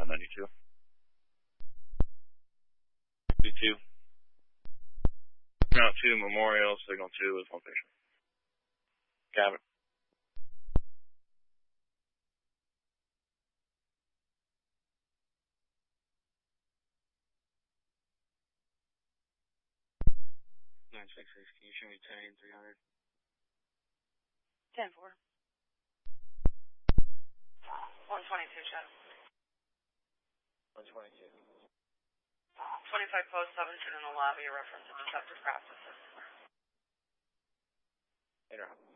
on 92. 2. Route 2 Memorial, signal 2 is 1 patient. Cabin. Can you show me 10 and 300? 10-4. 122, Shadow. 122. 25 post 7 in the lobby, a reference to deceptive practices. Interrupt.